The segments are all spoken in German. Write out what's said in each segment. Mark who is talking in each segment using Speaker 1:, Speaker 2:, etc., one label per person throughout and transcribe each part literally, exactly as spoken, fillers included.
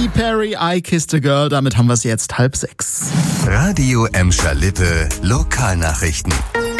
Speaker 1: Katy Perry, I Kissed a Girl, damit haben wir es jetzt halb sechs.
Speaker 2: Radio Emscher Lippe, Lokalnachrichten.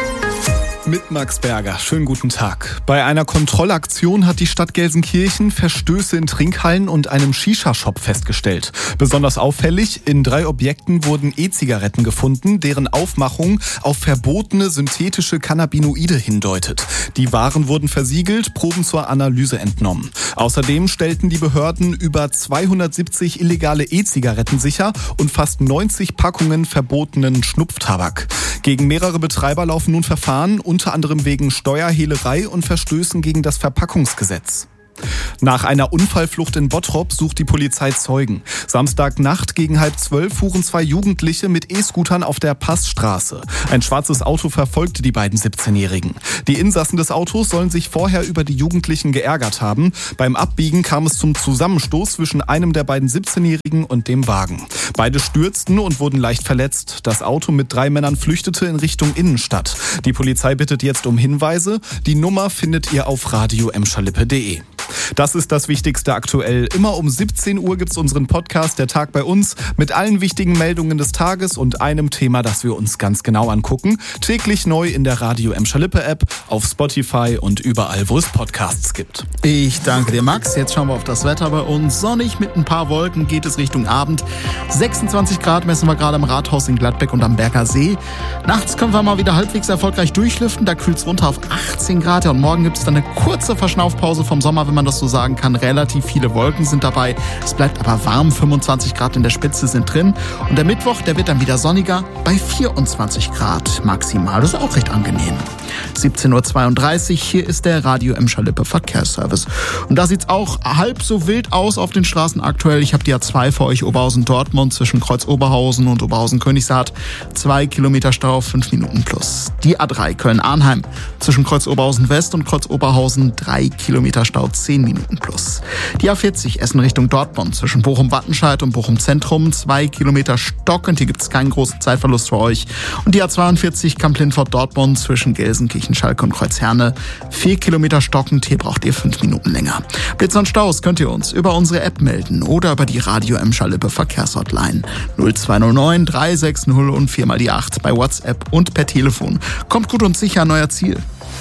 Speaker 3: Mit Max Berger. Schönen guten Tag. Bei einer Kontrollaktion hat die Stadt Gelsenkirchen Verstöße in Trinkhallen und einem Shisha-Shop festgestellt. Besonders auffällig, in drei Objekten wurden E-Zigaretten gefunden, deren Aufmachung auf verbotene synthetische Cannabinoide hindeutet. Die Waren wurden versiegelt, Proben zur Analyse entnommen. Außerdem stellten die Behörden über zweihundertsiebzig illegale E-Zigaretten sicher und fast neunzig Packungen verbotenen Schnupftabak. Gegen mehrere Betreiber laufen nun Verfahren, unter anderem wegen Steuerhehlerei und Verstößen gegen das Verpackungsgesetz. Nach einer Unfallflucht in Bottrop sucht die Polizei Zeugen. Samstagnacht gegen halb zwölf fuhren zwei Jugendliche mit E-Scootern auf der Passstraße. Ein schwarzes Auto verfolgte die beiden siebzehnjährigen. Die Insassen des Autos sollen sich vorher über die Jugendlichen geärgert haben. Beim Abbiegen kam es zum Zusammenstoß zwischen einem der beiden siebzehnjährigen und dem Wagen. Beide stürzten und wurden leicht verletzt. Das Auto mit drei Männern flüchtete in Richtung Innenstadt. Die Polizei bittet jetzt um Hinweise. Die Nummer findet ihr auf radio emscher lippe punkt de. Das ist das Wichtigste aktuell. Immer um siebzehn Uhr gibt's unseren Podcast Der Tag bei uns mit allen wichtigen Meldungen des Tages und einem Thema, das wir uns ganz genau angucken. Täglich neu in der Radio Emscher Lippe App, auf Spotify und überall, wo es Podcasts gibt.
Speaker 1: Ich danke dir, Max. Jetzt schauen wir auf das Wetter bei uns. Sonnig mit ein paar Wolken geht es Richtung Abend. sechsundzwanzig Grad messen wir gerade im Rathaus in Gladbeck und am Berger See. Nachts können wir mal wieder halbwegs erfolgreich durchlüften. Da kühlt's runter auf achtzehn Grad. Ja, und morgen gibt's dann eine kurze Verschnaufpause vom Sommer, wenn man das so sagen kann. Relativ viele Wolken sind dabei. Es bleibt aber warm. fünfundzwanzig Grad in der Spitze sind drin. Und der Mittwoch, der wird dann wieder sonniger bei vierundzwanzig Grad maximal. Das ist auch recht angenehm. siebzehn Uhr zweiunddreißig, hier ist der Radio Emscher Lippe Verkehrsservice. Und da sieht's auch halb so wild aus auf den Straßen aktuell. Ich habe die A zwei für euch, Oberhausen-Dortmund zwischen Kreuz-Oberhausen und Oberhausen-Königshardt. Zwei Kilometer Stau, fünf Minuten plus. Die A drei Köln-Arnheim zwischen Kreuz-Oberhausen-West und Kreuz-Oberhausen. Drei Kilometer Stau, zehn Minuten plus. Die A vierzig Essen Richtung Dortmund zwischen Bochum-Wattenscheid und Bochum-Zentrum. Zwei Kilometer stockend, hier gibt's keinen großen Zeitverlust für euch. Und die A zweiundvierzig Kamp-Lindfort-Dortmund zwischen Gelsenkirchen, Schalke und Kreuzherne. Vier Kilometer stockend, hier braucht ihr fünf Minuten länger. Blitz und Staus könnt ihr uns über unsere App melden oder über die Radio Emscher Lippe Verkehrshotline null zwei null neun drei sechs null und viermal die acht bei WhatsApp und per Telefon. Kommt gut und sicher an euer Ziel.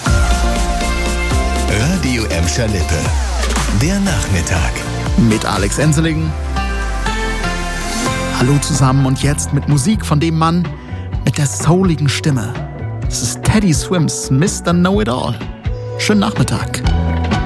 Speaker 2: Radio Emscher Lippe, der Nachmittag.
Speaker 1: Mit Alex Enseling. Hallo zusammen und jetzt mit Musik von dem Mann mit der souligen Stimme. Es ist Teddy Swims, Mister Know-It-All. Schönen Nachmittag.